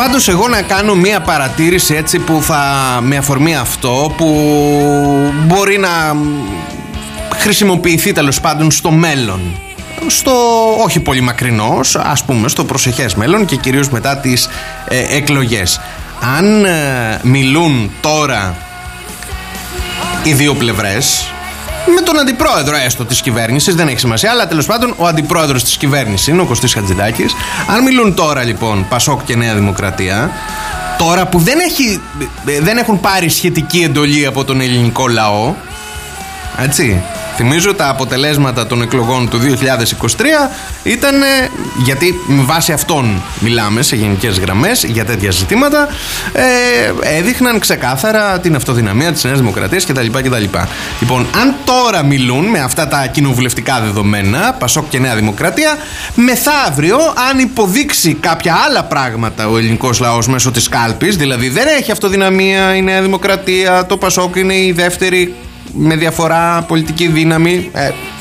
Πάντως εγώ να κάνω μία παρατήρηση έτσι που θα, με αφορμή αυτό, που μπορεί να χρησιμοποιηθεί τέλος πάντων στο μέλλον, στο όχι πολύ μακρινός, ας πούμε στο προσεχές μέλλον και κυρίως μετά τις εκλογές. Αν μιλούν τώρα οι δύο πλευρές με τον αντιπρόεδρο έστω της κυβέρνησης, δεν έχει σημασία, αλλά τέλος πάντων ο αντιπρόεδρος της κυβέρνησης είναι ο Κωστής Χατζηδάκης. Αν μιλούν τώρα λοιπόν Πασόκ και Νέα Δημοκρατία, τώρα που δεν έχουν πάρει σχετική εντολή από τον ελληνικό λαό, έτσι, θυμίζω τα αποτελέσματα των εκλογών του 2023 ήταν, γιατί με βάση αυτών μιλάμε σε γενικές γραμμές για τέτοια ζητήματα, έδειχναν ξεκάθαρα την αυτοδυναμία της Νέας Δημοκρατίας κτλ. Λοιπόν, αν τώρα μιλούν με αυτά τα κοινοβουλευτικά δεδομένα, Πασόκ και Νέα Δημοκρατία, μεθαύριο, αν υποδείξει κάποια άλλα πράγματα ο ελληνικός λαός μέσω της κάλπης, δηλαδή δεν έχει αυτοδυναμία η Νέα Δημοκρατία, το Πασόκ είναι η δεύτερη με διαφορά πολιτική δύναμη,